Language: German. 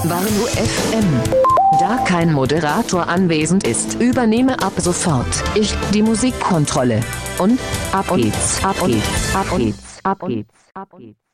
Warn-U FM. Da kein Moderator anwesend ist, übernehme ab sofort ich die Musikkontrolle. Und ab geht's, ab geht's, ab geht's, ab geht's, ab geht's.